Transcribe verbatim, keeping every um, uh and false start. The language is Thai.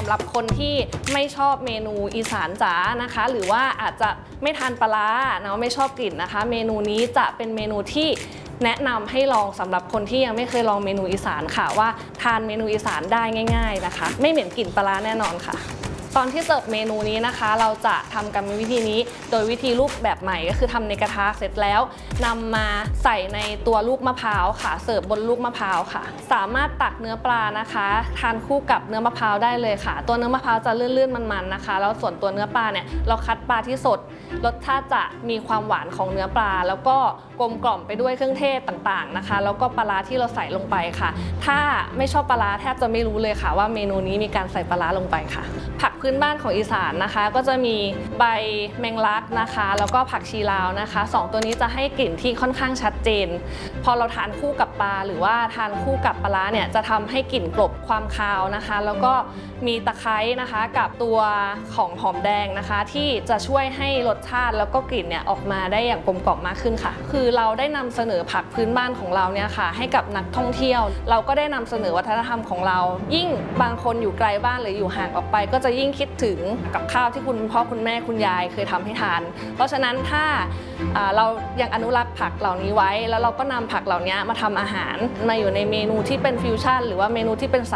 หรับคนที่ไม่ชอบเมนูอีสานจ๋านะคะหรือว่าอาจจะไม่ทานปลาร้าเนาะไม่ชอบกลิ่นนะคะเมนูนี้จะเป็นเมนูที่แนะนำให้ลองสำหรับคนที่ยังไม่เคยลองเมนูอีสานค่ะว่าทานเมนูอีสานได้ง่ายๆนะคะไม่เหม็นกลิ่นปลาร้าแน่นอนค่ะตอนที่เสิร์ฟเมนูนี้นะคะเราจะทำกรรมวิธีนี้โดยวิธีรูปแบบใหม่ก็คือทำในกระทะเสร็จแล้วนำมาใส่ในตัวลูกมะพร้าวค่ะเสิร์ฟบนลูกมะพร้าวค่ะสามารถตักเนื้อปลานะคะทานคู่กับเนื้อมะพร้าวได้เลยค่ะตัวเนื้อมะพร้าวจะลื่นๆมันๆนะคะแล้วส่วนตัวเนื้อปลาเนี่ยเราคัดปลาที่สดรสชาติจะมีความหวานของเนื้อปลาแล้วก็กลมกล่อมไปด้วยเครื่องเทศต่างๆนะคะแล้วก็ปลาร้าที่เราใส่ลงไปค่ะถ้าไม่ชอบปลาร้าแทบจะไม่รู้เลยค่ะว่าเมนูนี้มีการใส่ปลาร้าลงไปค่ะผักพื้นบ้านของอีสานนะคะก็จะมีใบแมงลักนะคะแล้วก็ผักชีลาวนะคะสองตัวนี้จะให้กลิ่นที่ค่อนข้างชัดเจนพอเราทานคู่กับปลาหรือว่าทานคู่กับปลาร้าเนี่ยจะทำให้กลิ่นกลบความคาวนะคะแล้วก็มีตะไคร้นะคะกับตัวของหอมแดงนะคะที่จะช่วยให้รสชาติแล้วก็กลิ่นเนี่ยออกมาได้อย่างกลมกล่อมมากขึ้นค่ะคือเราได้นำเสนอผักพื้นบ้านของเราเนี่ยค่ะให้กับนักท่องเที่ยวเราก็ได้นำเสนอวัฒนธรรมของเรายิ่งบางคนอยู่ไกลบ้านหรืออยู่ห่างออกไปก็จะยิ่งคิดถึงกับข้าวที่คุณพ่อคุณแม่คุณยายเคยทำให้ทานเพราะฉะนั้นถ้าเรายังอนุรักษ์ผักเหล่านี้ไว้แล้วเราก็นำผักเหล่านี้มาทำอาหารมาอยู่ในเมนูที่เป็นฟิวชั่นหรือว่าเมนูที่เป็น